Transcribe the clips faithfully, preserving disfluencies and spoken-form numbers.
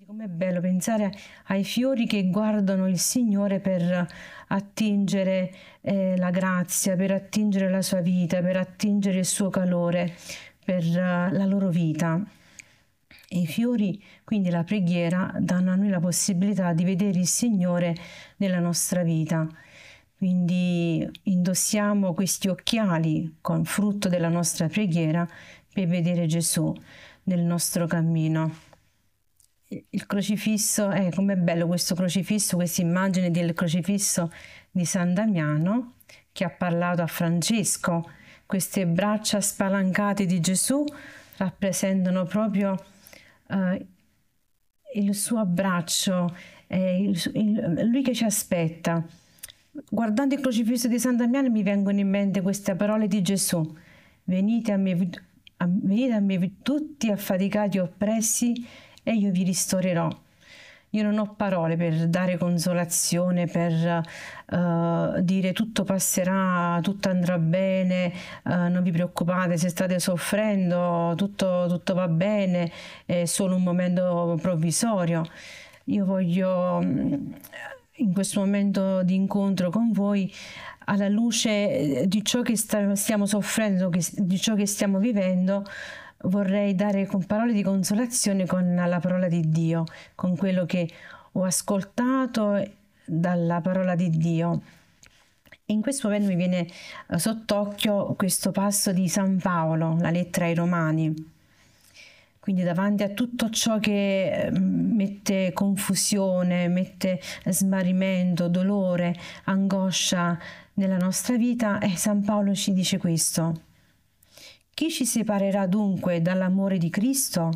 Com'è bello pensare ai fiori che guardano il Signore per attingere eh, la grazia, per attingere la sua vita, per attingere il suo calore, per eh, la loro vita. E i fiori, quindi la preghiera, danno a noi la possibilità di vedere il Signore nella nostra vita. Quindi indossiamo questi occhiali con frutto della nostra preghiera per vedere Gesù nel nostro cammino. Il crocifisso, eh, com'è bello questo crocifisso, questa immagine del crocifisso di San Damiano che ha parlato a Francesco. Queste braccia spalancate di Gesù rappresentano proprio eh, il suo abbraccio, eh, il, il, lui che ci aspetta. Guardando il crocifisso di San Damiano mi vengono in mente queste parole di Gesù: venite a me, a, venite a me tutti affaticati e oppressi e io vi ristorerò. Io non ho parole per dare consolazione, per uh, dire tutto passerà, tutto andrà bene, uh, non vi preoccupate se state soffrendo, tutto, tutto va bene, è solo un momento provvisorio. Io voglio, in questo momento di incontro con voi, alla luce di ciò che sta, stiamo soffrendo, che, di ciò che stiamo vivendo, vorrei dare con parole di consolazione con la parola di Dio, con quello che ho ascoltato dalla parola di Dio. E in questo momento mi viene sott'occhio questo passo di San Paolo, la lettera ai Romani. Quindi davanti a tutto ciò che mette confusione, mette smarrimento, dolore, angoscia nella nostra vita, eh, San Paolo ci dice questo: chi ci separerà dunque dall'amore di Cristo?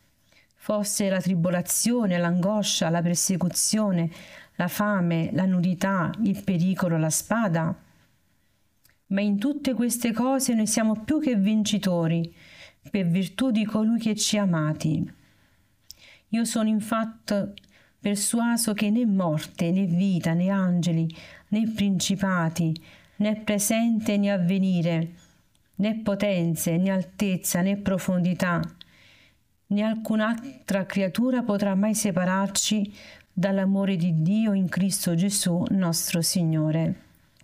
Fosse la tribolazione, l'angoscia, la persecuzione, la fame, la nudità, il pericolo, la spada? Ma in tutte queste cose noi siamo più che vincitori, per virtù di colui che ci ha amati. Io sono infatti persuaso che né morte, né vita, né angeli, né principati, né presente né avvenire, né potenze, né altezza, né profondità, né alcun'altra creatura potrà mai separarci dall'amore di Dio in Cristo Gesù, nostro Signore.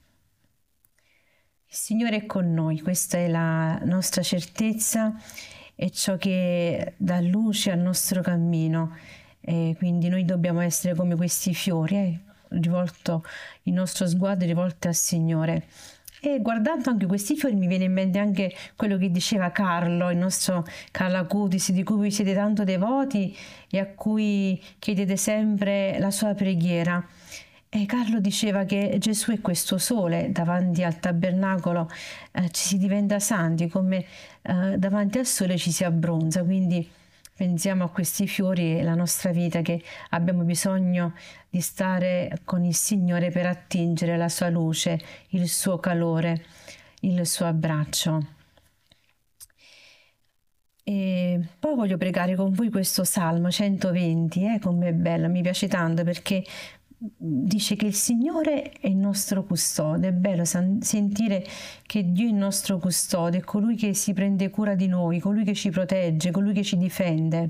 Il Signore è con noi, questa è la nostra certezza, è ciò che dà luce al nostro cammino. E quindi noi dobbiamo essere come questi fiori, eh? Rivolto il nostro sguardo è rivolto al Signore. E guardando anche questi fiori mi viene in mente anche quello che diceva Carlo, il nostro Carlo Acutis, di cui vi siete tanto devoti e a cui chiedete sempre la sua preghiera. E Carlo diceva che Gesù è questo sole, davanti al tabernacolo eh, ci si diventa santi, come eh, davanti al sole ci si abbronza. Quindi pensiamo a questi fiori e la nostra vita, che abbiamo bisogno di stare con il Signore per attingere la sua luce, il suo calore, il suo abbraccio. E poi voglio pregare con voi questo Salmo centoventi, eh, com'è bello, mi piace tanto perché dice che il Signore è il nostro custode. È bello sentire che Dio è il nostro custode, è colui che si prende cura di noi, colui che ci protegge, colui che ci difende.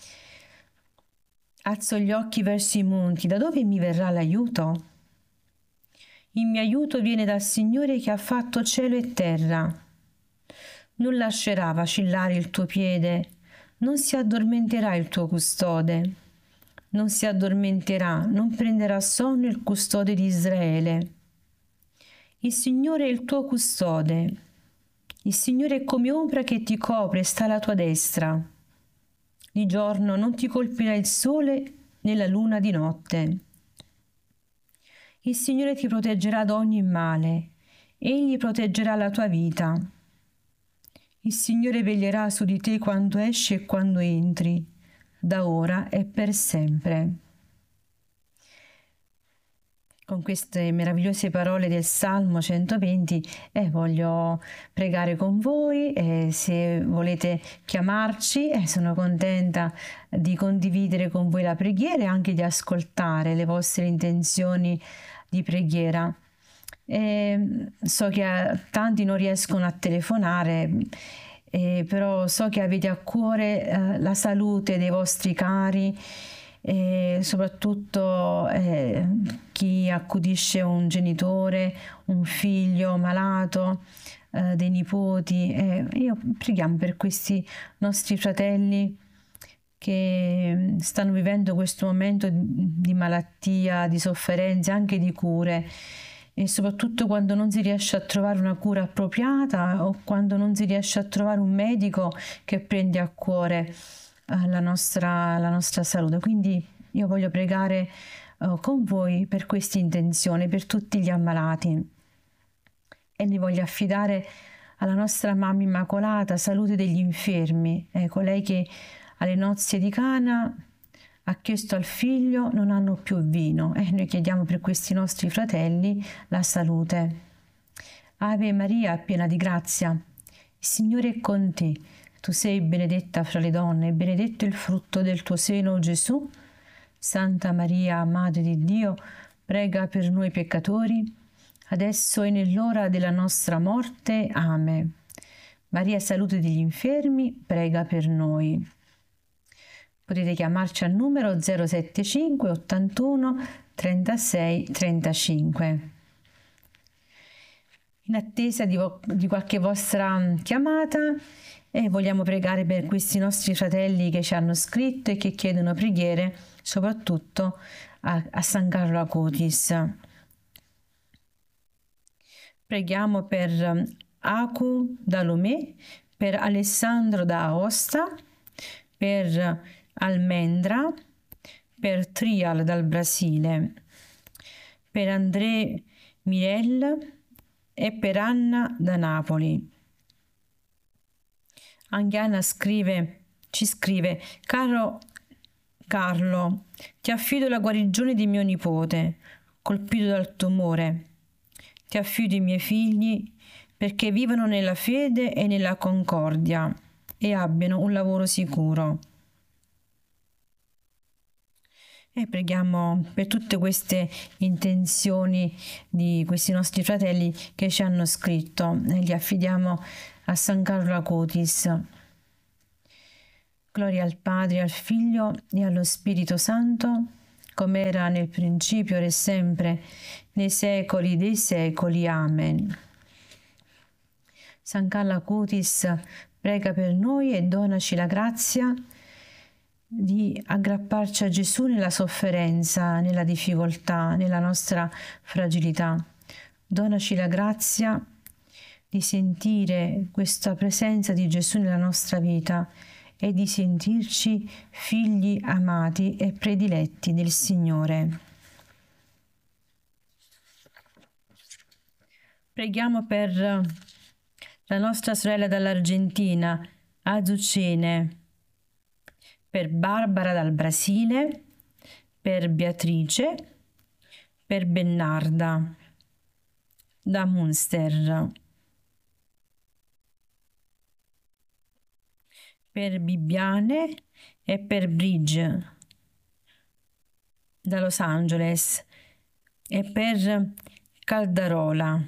Alzo gli occhi verso i monti, da dove mi verrà l'aiuto? Il mio aiuto viene dal Signore che ha fatto cielo e terra. Non lascerà vacillare il tuo piede, non si addormenterà il tuo custode. Non si addormenterà, non prenderà sonno il custode di Israele. Il Signore è il tuo custode. Il Signore è come ombra che ti copre e sta alla tua destra. Di giorno non ti colpirà il sole né la luna di notte. Il Signore ti proteggerà da ogni male. Egli proteggerà la tua vita. Il Signore veglierà su di te quando esci e quando entri, da ora e per sempre. Con queste meravigliose parole del Salmo centoventi eh, voglio pregare con voi, e se volete chiamarci eh, sono contenta di condividere con voi la preghiera e anche di ascoltare le vostre intenzioni di preghiera. E so che tanti non riescono a telefonare, Eh, però so che avete a cuore eh, la salute dei vostri cari e soprattutto eh, chi accudisce un genitore, un figlio malato, eh, dei nipoti. Eh, io preghiamo per questi nostri fratelli che stanno vivendo questo momento di malattia, di sofferenze, anche di cure, e soprattutto quando non si riesce a trovare una cura appropriata o quando non si riesce a trovare un medico che prende a cuore eh, la nostra, la nostra salute. Quindi io voglio pregare eh, con voi per questa intenzione, per tutti gli ammalati, e li voglio affidare alla nostra Mamma Immacolata, salute degli infermi, eh, colei che alle nozze di Cana ha chiesto al figlio: non hanno più vino, e eh, noi chiediamo per questi nostri fratelli la salute. Ave Maria, piena di grazia, il Signore è con te. Tu sei benedetta fra le donne, e benedetto il frutto del tuo seno, Gesù. Santa Maria, Madre di Dio, prega per noi peccatori, adesso e nell'ora della nostra morte. Amen. Maria, salute degli infermi, prega per noi. Potete chiamarci al numero zero settantacinque ottantuno trentasei trentacinque. In attesa di, di qualche vostra chiamata, e vogliamo pregare per questi nostri fratelli che ci hanno scritto e che chiedono preghiere, soprattutto a, a San Carlo Acutis. Preghiamo per Acu da Lomé, per Alessandro da Aosta, per Almendra, per Trial dal Brasile, per André Mirel e per Anna da Napoli. Anche Anna scrive, ci scrive: caro Carlo, ti affido la guarigione di mio nipote, colpito dal tumore. Ti affido i miei figli perché vivano nella fede e nella concordia e abbiano un lavoro sicuro. E preghiamo per tutte queste intenzioni di questi nostri fratelli che ci hanno scritto, e li affidiamo a San Carlo Acutis. Gloria al Padre, al Figlio e allo Spirito Santo, come era nel principio, ora e sempre, nei secoli dei secoli. Amen. San Carlo Acutis, prega per noi e donaci la grazia di aggrapparci a Gesù nella sofferenza, nella difficoltà, nella nostra fragilità. Donaci la grazia di sentire questa presenza di Gesù nella nostra vita e di sentirci figli amati e prediletti del Signore. Preghiamo per la nostra sorella dall'Argentina, Azucene, per Barbara dal Brasile, per Beatrice, per Bernarda da Munster, per Bibiane e per Bridge da Los Angeles e per Caldarola.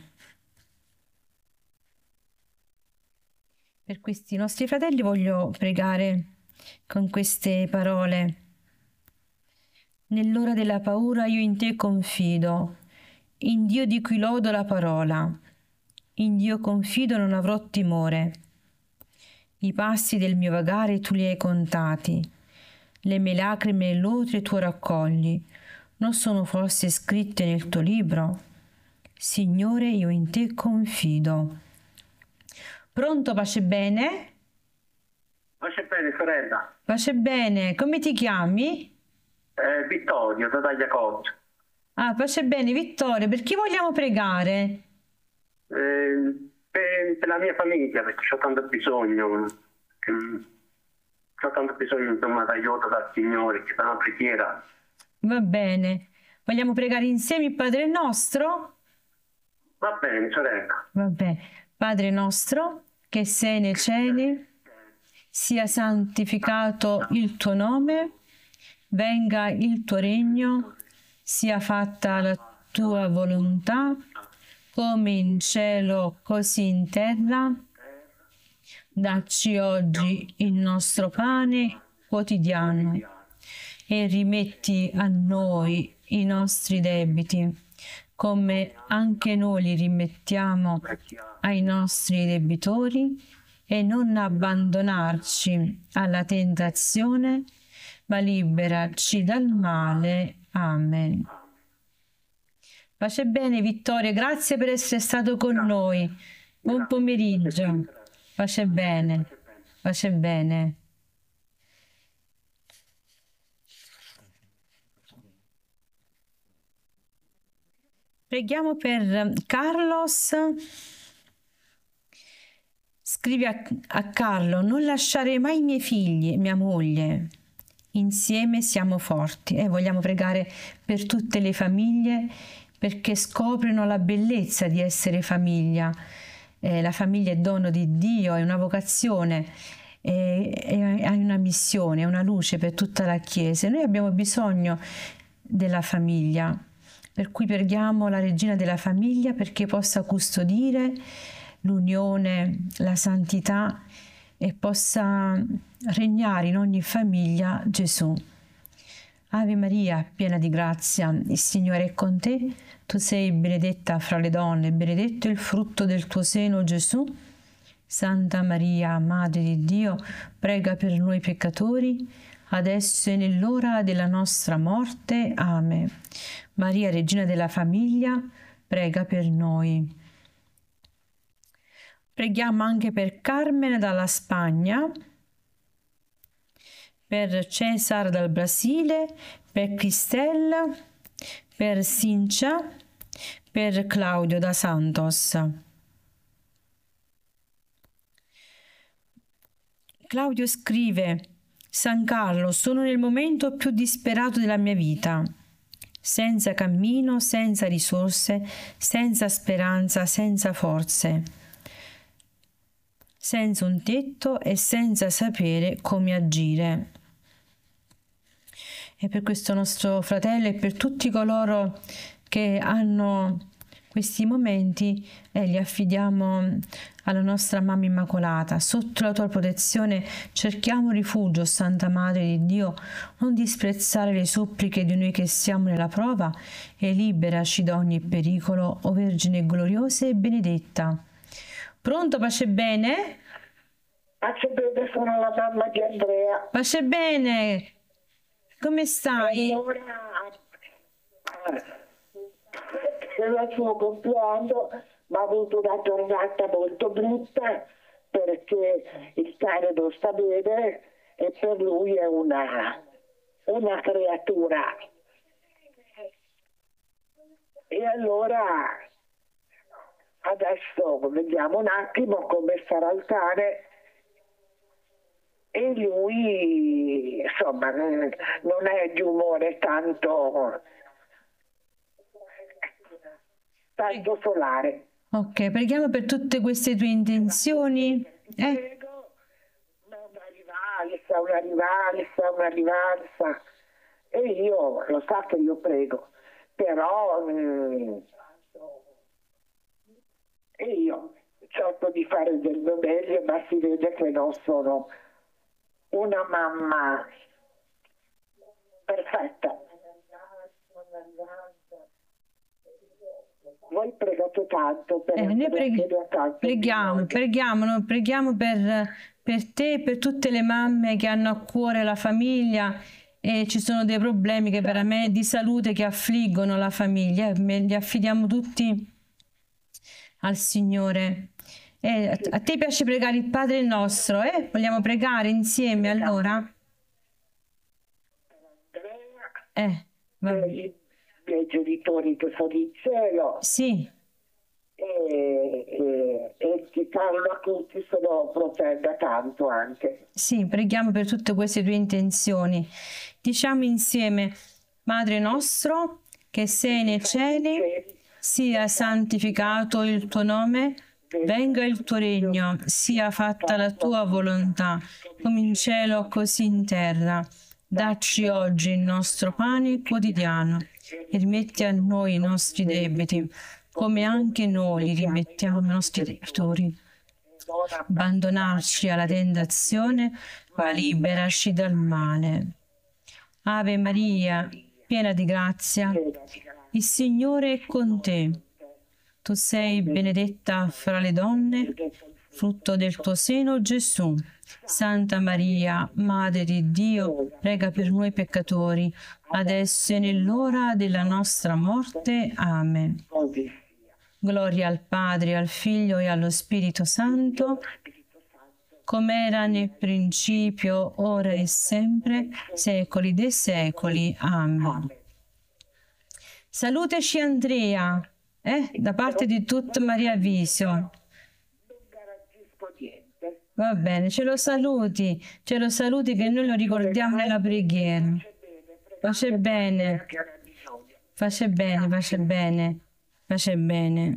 Per questi nostri fratelli voglio pregare con queste parole: nell'ora della paura io in te confido, in Dio di cui lodo la parola, in Dio confido non avrò timore. I passi del mio vagare tu li hai contati, le mie lacrime e l'otre tu raccogli, non sono forse scritte nel tuo libro? Signore, io in te confido. Pronto, pace bene? Pace bene, sorella. Pace bene, come ti chiami? Eh, Vittorio, da Tagliacozzo. Ah, pace bene, Vittorio, per chi vogliamo pregare? Eh, per, per la mia famiglia, perché ho tanto bisogno. Ho tanto bisogno, insomma, d'aiuto dal Signore, che fa una preghiera. Va bene. Vogliamo pregare insieme il Padre nostro? Va bene, sorella. Va bene. Padre nostro, che sei nei cieli, sia santificato il tuo nome, venga il tuo regno, sia fatta la tua volontà, come in cielo così in terra. Dacci oggi il nostro pane quotidiano e rimetti a noi i nostri debiti, come anche noi li rimettiamo ai nostri debitori, e non abbandonarci alla tentazione, ma liberaci dal male. Amen. Pace bene, Vittorio, grazie per essere stato con noi. Buon pomeriggio. Pace bene. Pace bene. Preghiamo per Carlos. Scrivi a, a Carlo: non lasciare mai i miei figli e mia moglie. Insieme siamo forti. E vogliamo pregare per tutte le famiglie, perché scoprono la bellezza di essere famiglia. Eh, la famiglia è dono di Dio, è una vocazione, è, è, è una missione, è una luce per tutta la Chiesa. Noi abbiamo bisogno della famiglia, per cui preghiamo la Regina della Famiglia perché possa custodire l'unione, la santità, e possa regnare in ogni famiglia Gesù. Ave Maria, piena di grazia, il Signore è con te. Tu sei benedetta fra le donne, benedetto il frutto del tuo seno, Gesù. Santa Maria, Madre di Dio, prega per noi peccatori, adesso e nell'ora della nostra morte. Amen. Maria, Regina della Famiglia, prega per noi. Preghiamo anche per Carmen dalla Spagna, per Cesar dal Brasile, per Cristella, per Cincia, per Claudio da Santos. Claudio scrive: San Carlo, sono nel momento più disperato della mia vita, senza cammino, senza risorse, senza speranza, senza forze, senza un tetto e senza sapere come agire. E per questo nostro fratello e per tutti coloro che hanno questi momenti, eh, li affidiamo alla nostra Mamma Immacolata. Sotto la tua protezione cerchiamo rifugio, Santa Madre di Dio. Non disprezzare le suppliche di noi che siamo nella prova, e liberaci da ogni pericolo, o Vergine gloriosa e benedetta. Pronto, pace bene? Pace bene, sono la mamma di Andrea. Pace bene, come stai? Allora, per il suo compleanno, ma ha avuto una giornata molto brutta perché il cane non sta bene e per lui è una, una creatura. E allora adesso vediamo un attimo come sarà il cane. E lui, insomma, non è di umore tanto, tanto solare. Ok, preghiamo per tutte queste tue intenzioni. Eh? Una rivalsa, una rivalsa, una rivalsa. E io, lo sa che io prego, però mm, e io cerco di fare del mio meglio, ma si vede che non sono una mamma perfetta. Voi pregate tanto per Eh, noi preghi- tanto preghiamo, preghiamo, no? Preghiamo per, per te e per tutte le mamme che hanno a cuore la famiglia, e ci sono dei problemi che veramente di salute che affliggono la famiglia. Eh, me- li affidiamo tutti al Signore. Eh, a, a te piace pregare il Padre nostro, eh? Vogliamo pregare insieme allora? Eh, va per bene. i miei genitori che sono in cielo Sì, e, e, e che Carlo a tutti se lo protegga tanto anche. sì, preghiamo per tutte queste tue intenzioni. Diciamo insieme: Padre nostro, che sei nei cieli, sia santificato il tuo nome, venga il tuo regno, sia fatta la tua volontà, come in cielo così in terra. Dacci oggi il nostro pane quotidiano e rimetti a noi i nostri debiti, come anche noi li rimettiamo ai nostri debitori. Abbandonarci alla tentazione, ma liberaci dal male. Ave Maria, piena di grazia, il Signore è con te. Tu sei benedetta fra le donne, frutto del tuo seno, Gesù. Santa Maria, Madre di Dio, prega per noi peccatori, adesso e nell'ora della nostra morte. Amen. Gloria al Padre, al Figlio e allo Spirito Santo, come era nel principio, ora e sempre, secoli dei secoli. Amen. Salutaci Andrea, eh, da parte di tutta Maria Vision. Va bene, ce lo saluti, ce lo saluti che noi lo ricordiamo nella preghiera. Face bene, face bene, face bene, face bene.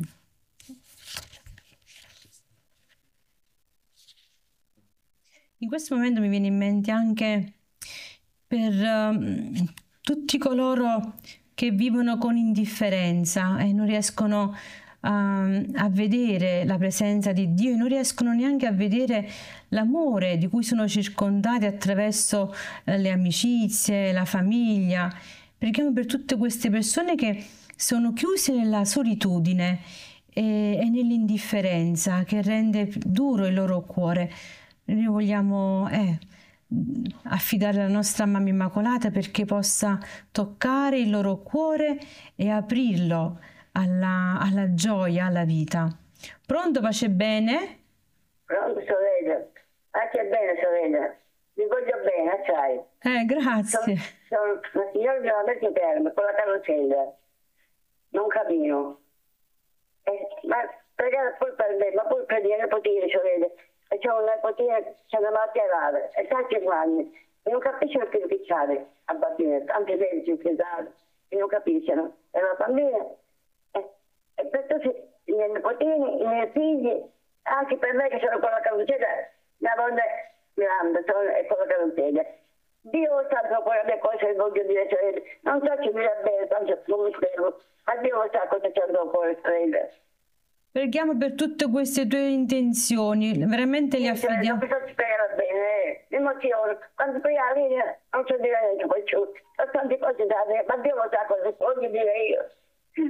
In questo momento mi viene in mente anche per um, tutti coloro che vivono con indifferenza e non riescono um, a vedere la presenza di Dio e non riescono neanche a vedere l'amore di cui sono circondati attraverso eh, le amicizie, la famiglia. Preghiamo per tutte queste persone che sono chiuse nella solitudine e, e nell'indifferenza che rende duro il loro cuore. Noi vogliamo eh, affidare la nostra Mamma Immacolata perché possa toccare il loro cuore e aprirlo alla, alla gioia, alla vita. Pronto, pace bene? Pronto, sorella. Pace bene, sorella. Vi voglio bene, sai. Eh, grazie. Sono, sono una signora di una vecchia terra con la carrozzella. Non cammino. Eh, ma pregare pure per me, ma pure per dire potere, sorella. E c'ho una nipotina, c'è una malattia rara, e sa cinque anni, e non capiscono più picciare a bambine, anche medici, pesati, e non capiscono. È una bambina, e, e per tutti i miei nipotini, i miei figli, anche per me che sono con la carrozzella, la donna Miranda, sono con la carrozzella. Dio sa poi le cose che voglio dire, cioè, non so se mi va bene, tanto non mi spiego, ma Dio sa cosa c'è dopo le strade. Preghiamo per tutte queste tue intenzioni, veramente le affidiamo. Non bisogna spiegare bene, l'emozione, quando poi alla fine non so dire niente, poi c'ho tante cose da dire, ma Dio lo sa cosa voglio dire io.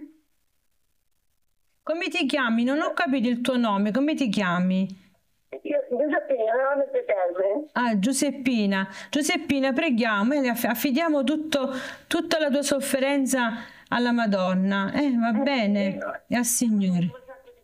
Come ti chiami? Non ho capito il tuo nome, come ti chiami? Io, Giuseppina, non mi serve. Ah, Giuseppina. Giuseppina, preghiamo e le aff- affidiamo tutto, tutta la tua sofferenza alla Madonna. Eh, va bene? E al Signore.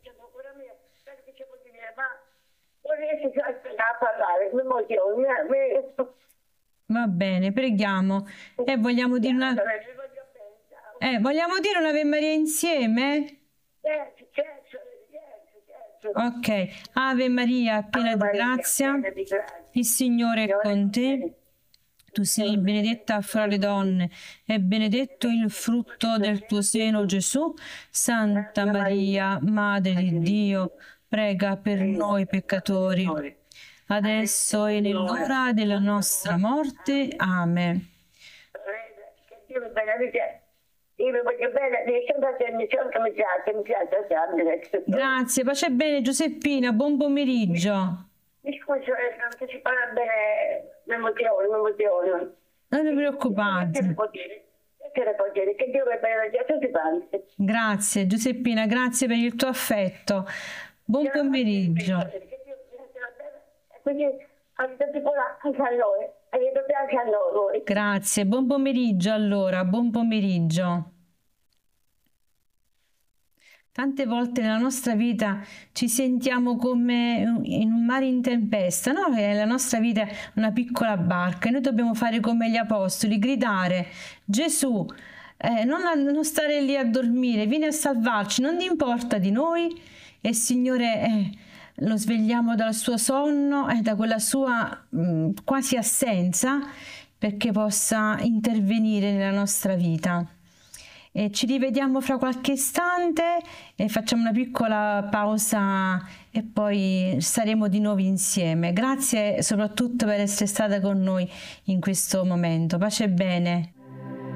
A parlare, mi emozione, mi... Va bene, preghiamo. E vogliamo dire una... Eh, vogliamo dire un'Ave Maria insieme? Certo, certo, certo. Ok. Ave Maria, piena di grazia, il Signore è con te. Tu sei benedetta fra le donne e benedetto il frutto del tuo seno, Gesù. Santa Maria, Madre di Dio, prega per noi peccatori, adesso e nell'ora della nostra morte. Amen. Che Dio mi benedica. Io mi voglio bene, mi piace, mi piace, mi piace, mi piace. Grazie, pace bene Giuseppina, buon pomeriggio. Mi scusi, non si parla bene, l'emozione, l'emozione. Non ti preoccupare. Che Dio mi benedica tutti quanti. Grazie Giuseppina, grazie per il tuo affetto. Buon pomeriggio. Quindi anche a noi, anche a noi. Grazie, buon pomeriggio allora, buon pomeriggio. Tante volte nella nostra vita ci sentiamo come in un mare in tempesta, no? E la nostra vita è una piccola barca e noi dobbiamo fare come gli apostoli, gridare: Gesù, eh, non, non stare lì a dormire, vieni a salvarci, non ti importa di noi. E il Signore eh, lo svegliamo dal suo sonno e eh, da quella sua mh, quasi assenza, perché possa intervenire nella nostra vita. E ci rivediamo fra qualche istante e facciamo una piccola pausa e poi saremo di nuovo insieme. Grazie soprattutto per essere stata con noi in questo momento. Pace bene.